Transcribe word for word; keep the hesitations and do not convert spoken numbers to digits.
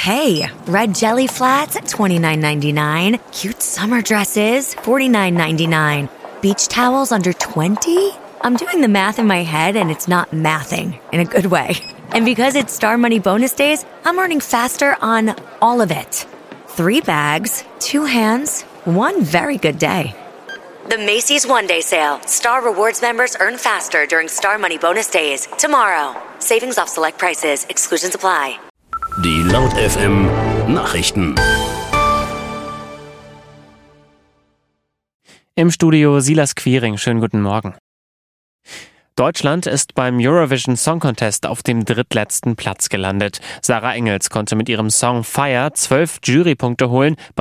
Hey, red jelly flats at twenty-nine ninety-nine. Cute summer dresses, forty-nine ninety-nine. Beach towels under twenty? I'm doing the math in my head and it's not mathing in a good way. And because it's Star Money bonus days, I'm earning faster on all of it. Three bags, two hands, one very good day. The Macy's One Day Sale. Star Rewards members earn faster during Star Money bonus days. Tomorrow. Savings off select prices. Exclusions apply. Die Laut F M Nachrichten. Im Studio Silas Quiring. Schönen guten Morgen. Deutschland ist beim Eurovision Song Contest auf dem drittletzten Platz gelandet. Sarah Engels konnte mit ihrem Song Fire zwölf Jurypunkte holen.